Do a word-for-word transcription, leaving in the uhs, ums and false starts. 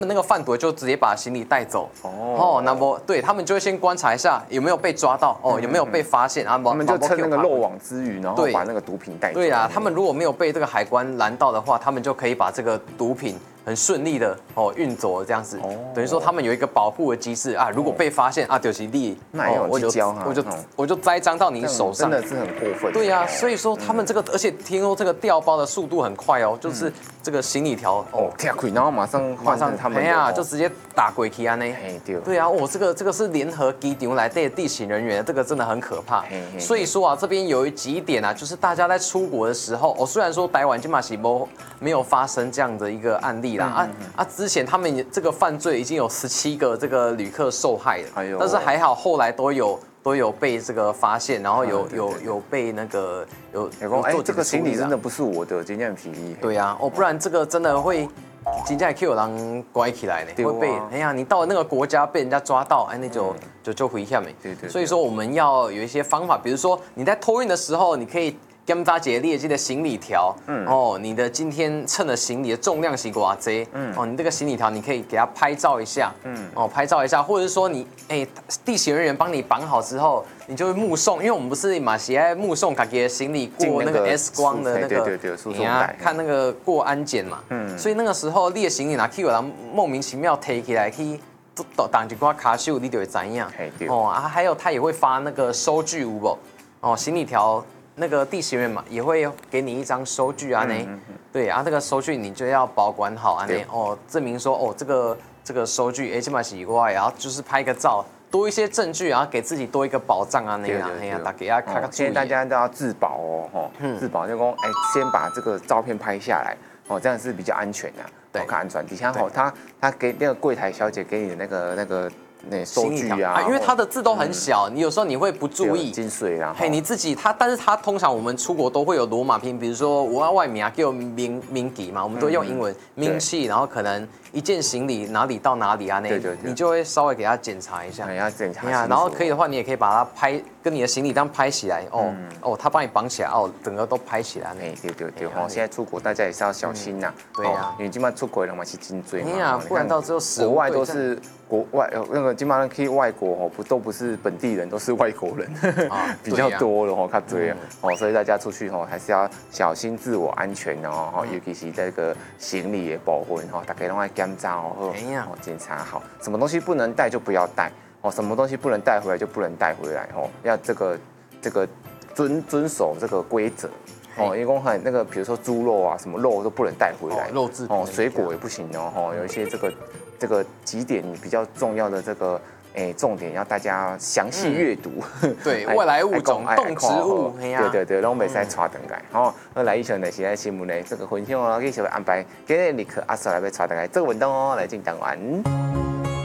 那个贩毒就直接把行李带走哦，那么对他们就会先观察一下有没有被抓到哦，有没有被发现啊？ 他们就趁那个漏网之鱼，然后把那个毒品带走。 对啊，他们如果没有被这个海关拦到的话，他们就可以把这个毒品很顺利的哦运走这样子，等于说他们有一个保护的机制啊。如果被发现啊，就是你， 那有我就我就我就栽赃到你手上， 真的是很过分。 对呀，所以说他们这个，而且听说这个调包的速度很快哦，就是这个行李条哦，跳开，然后马上换成他们， 哎呀，就直接打鬼去啊呢。对对啊，我这个这个是联合机场来的地勤人员，这个真的很可怕。所以说啊，这边有几点啊，就是大家在出国的时候，哦，虽然说台湾金马喜波没有发生这样的一个案例啦，啊啊，之前他们这个犯罪已经有十七个这个旅客受害了，但是还好后来都有。都有被这个发现，然后有有有被那个有有哎，这个行李真的不是我的，今天便宜。 对呀，哦，不然这个真的会，今天可以有人拐起来呢，会被哎呀，你到了那个国家被人家抓到，哎，那就就就危险没。对对。所以说我们要有一些方法，比如说你在托运的时候，你可以。检查解列记的行李条，嗯，哦，你的今天称的行李的重量是多少？嗯，哦，你这个行李条你可以给它拍照一下，嗯，哦，拍照一下，或者是说你，哎，地勤人员帮你绑好之后，你就会目送，因为我们不是马西爱目送卡给行李过那个 X 光的那个， 对对对，输送带， 看那个过安检嘛，嗯，所以那个时候列行李拿去有人莫名其妙提起来去。当一挂卡秀，你就会怎样？哦啊，还有他也会发那个收据，有不？哦，行李条。那个地勤人嘛，也会给你一张收据啊，呢、嗯，对啊，这个收据你就要保管好啊，呢，哦，证明说哦，这个这个收据，哎，这么洗过来，然后就是拍个照，多一些证据，然后给自己多一个保障啊，那样，哎呀，大家看看。 现在大家都要自保哦，吼，自保就说，哎，先把这个照片拍下来，哦，这样是比较安全的，对，看安全。底下吼，他他给那个柜台小姐给你的那个那个。那收据啊， 因为它的字都很小，你有时候你会不注意。 金水啊， 嘿，你自己它，但是它通常我们出国都会有罗马拼，比如说我要外名啊，给我名名记嘛，我们都用英文名气，然后可能一件行李哪里到哪里啊，那你就会稍微给他检查一下， 要检查一下， 然后可以的话，你也可以把它拍，跟你的行李这样拍起来，哦哦，他帮你绑起来，哦，整个都拍起来。 哎，对对对，哦，现在出国大家也是要小心呐， 对呀， 因为今晚出国了嘛是颈椎嘛， 哎呀，不然到最后国外都是。国外那个基本上去外国哦，不都不是本地人，都是外国人，比较多了哦，看对啊，哦，所以大家出去哦还是要小心自我安全哦，尤其是这个行李的部分哦，大家都要检查哦，哦检查好，什么东西不能带就不要带哦，什么东西不能带回来就不能带回来哦，要这个这个遵遵守这个规则。哦，因为很那个，比如说猪肉啊，什么肉都不能带回来， 肉质哦，水果也不行哦，哦，有一些这个这个几点比较重要的这个诶重点，要大家详细阅读。 对，外来物种、动植物， 对对对，拢袂使带登来。哦，那来以上呢是在新闻呢这个分享哦，继续安排今日立刻阿叔来要带登来这个文档哦，来进单元。